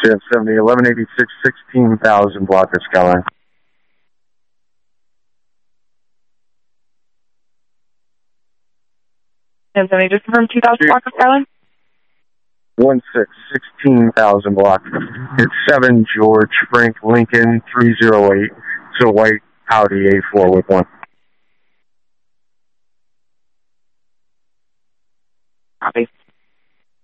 Chef 70, 1186, 16,000 block of Skyline. And 70, just confirm 2,000 block of Skyline? 16,000 block. It's 7 George Frank Lincoln 308. It's a white Audi A4 with one. Copy.